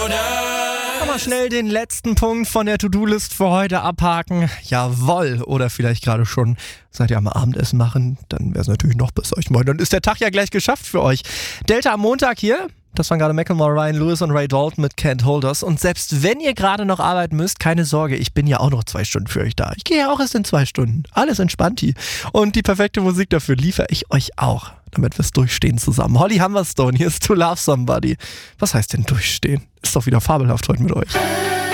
Mal schnell den letzten Punkt von der To-Do-List für heute abhaken. Jawohl. Oder vielleicht gerade schon seid ihr am Abendessen machen. Dann wäre es natürlich noch besser. Ich meine, dann ist der Tag ja gleich geschafft für euch. Delta am Montag hier. Das waren gerade Macklemore, Ryan Lewis und Ray Dalton mit Can't Hold Us. Und selbst wenn ihr gerade noch arbeiten müsst, keine Sorge, ich bin ja auch noch 2 Stunden für euch da. Ich gehe ja auch erst in 2 Stunden. Alles entspannt hier. Und die perfekte Musik dafür liefere ich euch auch, damit wir es durchstehen zusammen. Holly Humberstone, hier ist To Love Somebody. Was heißt denn durchstehen? Ist doch wieder fabelhaft heute mit euch.